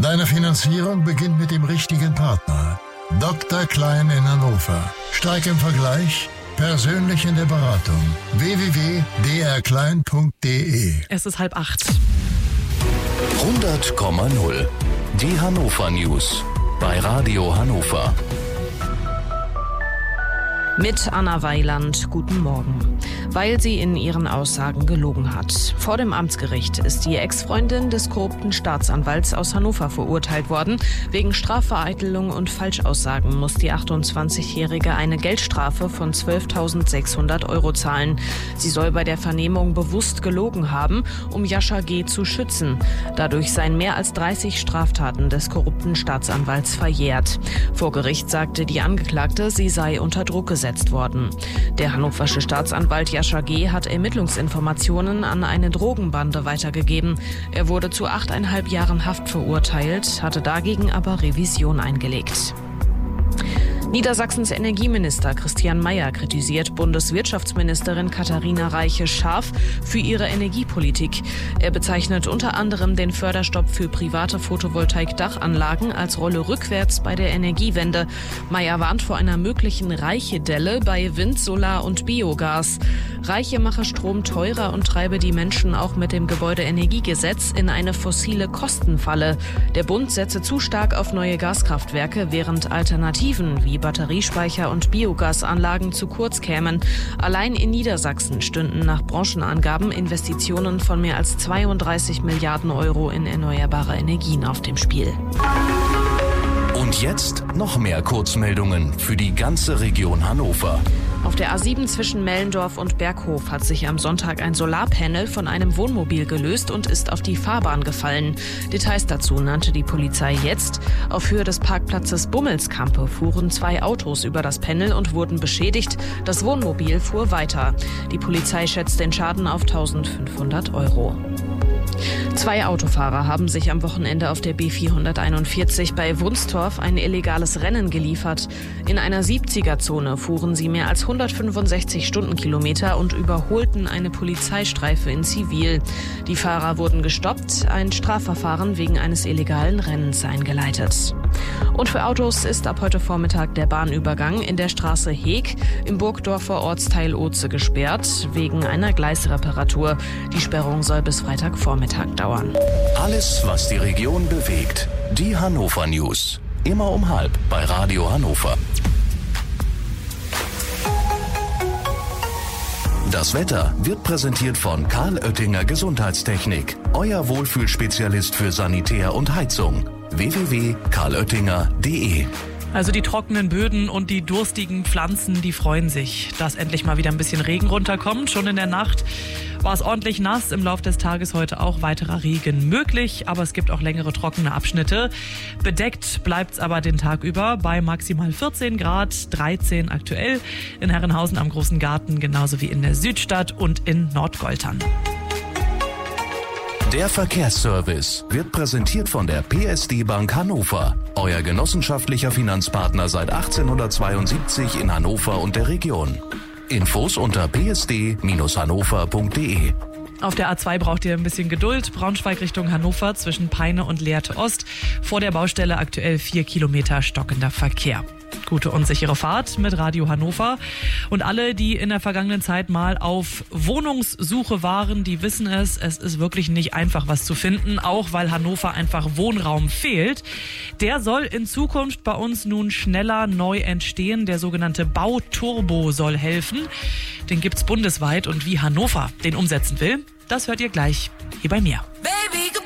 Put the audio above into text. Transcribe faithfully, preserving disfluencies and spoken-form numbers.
Deine Finanzierung beginnt mit dem richtigen Partner. Doktor Klein in Hannover. Stark im Vergleich, persönlich in der Beratung. w w w punkt d r klein punkt d e. Es ist halb acht. hundert Komma null. Die Hannover News bei Radio Hannover. Mit Anna Weiland, guten Morgen. Weil sie in ihren Aussagen gelogen hat. Vor dem Amtsgericht ist die Ex-Freundin des korrupten Staatsanwalts aus Hannover verurteilt worden. Wegen Strafvereitelung und Falschaussagen muss die achtundzwanzigjährige eine Geldstrafe von zwölftausendsechshundert Euro zahlen. Sie soll bei der Vernehmung bewusst gelogen haben, um Jascha G. zu schützen. Dadurch seien mehr als dreißig Straftaten des korrupten Staatsanwalts verjährt. Vor Gericht sagte die Angeklagte, sie sei unter Druck gesetzt worden. Der hannoversche Staatsanwalt Jascha G. hat Ermittlungsinformationen an eine Drogenbande weitergegeben. Er wurde zu achteinhalb Jahren Haft verurteilt, hatte dagegen aber Revision eingelegt. Niedersachsens Energieminister Christian Mayer kritisiert Bundeswirtschaftsministerin Katharina Reiche scharf für ihre Energiepolitik. Er bezeichnet unter anderem den Förderstopp für private Photovoltaik-Dachanlagen als Rolle rückwärts bei der Energiewende. Mayer warnt vor einer möglichen Reiche-Delle bei Wind, Solar und Biogas. Reiche mache Strom teurer und treibe die Menschen auch mit dem Gebäudeenergiegesetz in eine fossile Kostenfalle. Der Bund setze zu stark auf neue Gaskraftwerke, während Alternativen wie Batteriespeicher und Biogasanlagen zu kurz kämen. Allein in Niedersachsen stünden nach Branchenangaben Investitionen von mehr als zweiunddreißig Milliarden Euro in erneuerbare Energien auf dem Spiel. Und jetzt noch mehr Kurzmeldungen für die ganze Region Hannover. Auf der A sieben zwischen Mellendorf und Berghof hat sich am Sonntag ein Solarpanel von einem Wohnmobil gelöst und ist auf die Fahrbahn gefallen. Details dazu nannte die Polizei jetzt. Auf Höhe des Parkplatzes Bummelskampe fuhren zwei Autos über das Panel und wurden beschädigt. Das Wohnmobil fuhr weiter. Die Polizei schätzt den Schaden auf eintausendfünfhundert Euro. Zwei Autofahrer haben sich am Wochenende auf der B vierhunderteinundvierzig bei Wunstorf ein illegales Rennen geliefert. In einer siebziger-Zone fuhren sie mehr als hundertfünfundsechzig Stundenkilometer und überholten eine Polizeistreife in Zivil. Die Fahrer wurden gestoppt, ein Strafverfahren wegen eines illegalen Rennens eingeleitet. Und für Autos ist ab heute Vormittag der Bahnübergang in der Straße Heeg im Burgdorfer Ortsteil Oze gesperrt, wegen einer Gleisreparatur. Die Sperrung soll bis Freitagvormittag dauern. Alles, was die Region bewegt. Die Hannover News. Immer um halb bei Radio Hannover. Das Wetter wird präsentiert von Karl Oettinger Gesundheitstechnik. Euer Wohlfühlspezialist für Sanitär und Heizung. w w w punkt karl oettinger punkt d e. Also die trockenen Böden und die durstigen Pflanzen, die freuen sich, dass endlich mal wieder ein bisschen Regen runterkommt. Schon in der Nacht war es ordentlich nass, im Laufe des Tages heute auch weiterer Regen möglich, aber es gibt auch längere trockene Abschnitte. Bedeckt bleibt es aber den Tag über bei maximal vierzehn Grad, dreizehn aktuell in Herrenhausen am Großen Garten, genauso wie in der Südstadt und in Nordgoltern. Der Verkehrsservice wird präsentiert von der P S D Bank Hannover. Euer genossenschaftlicher Finanzpartner seit achtzehnhundertzweiundsiebzig in Hannover und der Region. Infos unter p s d Bindestrich hannover punkt d e. Auf der A zwei braucht ihr ein bisschen Geduld. Braunschweig Richtung Hannover zwischen Peine und Lehrte Ost. Vor der Baustelle aktuell vier Kilometer stockender Verkehr. Gute und sichere Fahrt mit Radio Hannover. Und alle, die in der vergangenen Zeit mal auf Wohnungssuche waren, die wissen es, es ist wirklich nicht einfach, was zu finden, auch weil Hannover einfach Wohnraum fehlt. Der soll in Zukunft bei uns nun schneller neu entstehen. Der sogenannte Bauturbo soll helfen. Den gibt's bundesweit und wie Hannover den umsetzen will, das hört ihr gleich hier bei mir.